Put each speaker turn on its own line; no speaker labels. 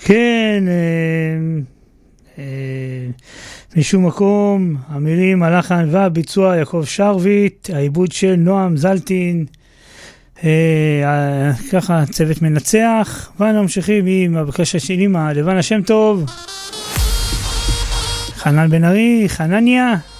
כן, משום מקום, המילים, הלחן והביצוע יעקב שרביט, העיבוד של נועם זלטין, ככה צוות מנצח, ואנו ממשיכים עם הבקשה של אמא לבנה שם טוב, חנן בן ארי, חנניה.